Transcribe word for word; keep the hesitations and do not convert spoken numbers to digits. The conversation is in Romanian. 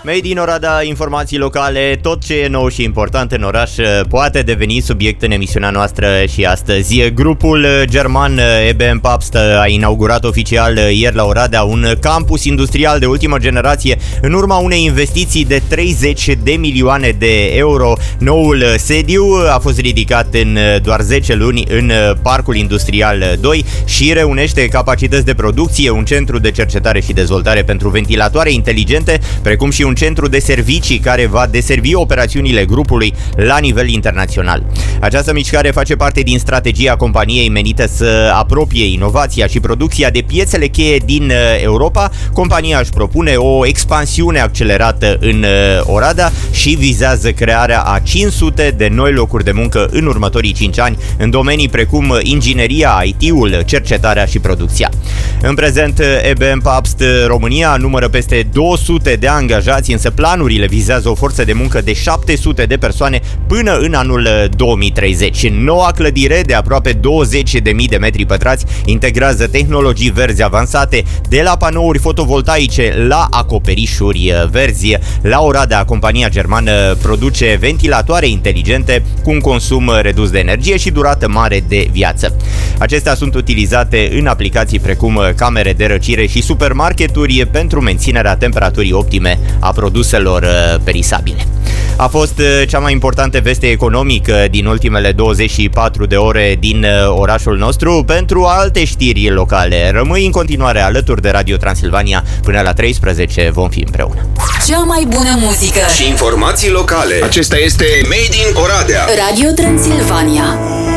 Made in Oradea, informații locale, tot ce e nou și important în oraș poate deveni subiect în emisiunea noastră și astăzi. Grupul german E B M Pabst a inaugurat oficial ieri la Oradea un campus industrial de ultimă generație în urma unei investiții de treizeci de milioane de euro. Noul sediu a fost ridicat în doar zece luni în Parcul Industrial doi și reunește capacități de producție, un centru de cercetare și dezvoltare pentru ventilatoare inteligente, precum și un centru de servicii care va deservi operațiunile grupului la nivel internațional. Această mișcare face parte din strategia companiei menită să apropie inovația și producția de piețele cheie din Europa. Compania își propune o expansiune accelerată în Oradea și vizează crearea a cinci sute de noi locuri de muncă în următorii cinci ani în domenii precum ingineria, I T-ul, cercetarea și producția. În prezent, E B M Pabst România numără peste două sute de angajați, însă planurile vizează o forță de muncă de șapte sute de persoane până în anul două mii treizeci. Noua clădire de aproape douăzeci de mii de metri pătrați integrează tehnologii verzi avansate, de la panouri fotovoltaice la acoperișuri verzi. La Oradea, compania germană produce ventilatoare inteligente cu un consum redus de energie și durată mare de viață. Acestea sunt utilizate în aplicații precum camere de răcire și supermarketuri pentru menținerea temperaturii optime a produselor perisabile. A fost cea mai importantă veste economică din ultimele douăzeci și patru de ore din orașul nostru. Pentru alte știri locale, rămâi în continuare alături de Radio Transilvania. Până la treisprezece vom fi împreună. Cea mai bună muzică și informații locale. Acesta este Made in Oradea. Radio Transilvania.